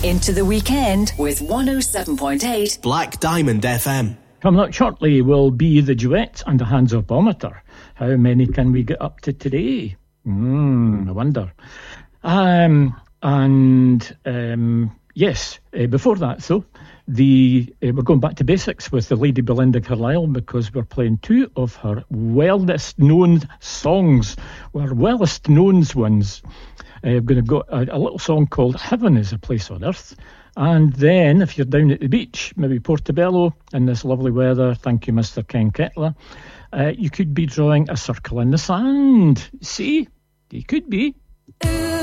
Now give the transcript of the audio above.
Into the weekend with 107.8 Black Diamond FM. Coming up shortly will be the duet and the hands-up-ometer. How many can we get up to today? I wonder. Yes, before that, though, we're going back to basics with the Lady Belinda Carlisle, because we're playing two of her wellest-known songs, or wellest-known ones. We're going to go a little song called Heaven is a Place on Earth. And then, if you're down at the beach, maybe Portobello, in this lovely weather, thank you, Mr. Ken Kettler, you could be drawing a circle in the sand. See? You could be.